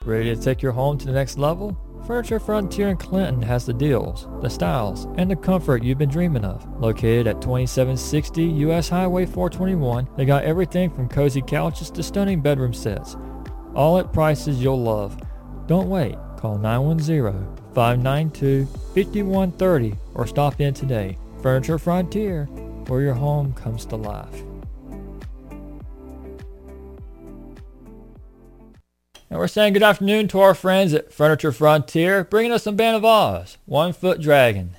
Ready to take your home to the next level? Furniture Frontier in Clinton has the deals, the styles, and the comfort you've been dreaming of. Located at 2760 US Highway 421, they got everything from cozy couches to stunning bedroom sets, all at prices you'll love. Don't wait. Call 910-592-5130 or stop in today. Furniture Frontier, where your home comes to life. And we're saying good afternoon to our friends at Furniture Frontier, bringing us some Band of Oz, One Foot Dragon.